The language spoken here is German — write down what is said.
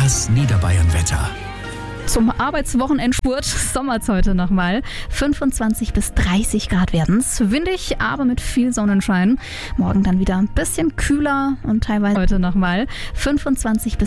Das Niederbayern-Wetter. Zum Arbeitswochenendspurt sommert's heute nochmal. 25 bis 30 Grad werden's. Windig, aber mit viel Sonnenschein. Morgen dann wieder ein bisschen kühler und teilweise heute nochmal 25 bis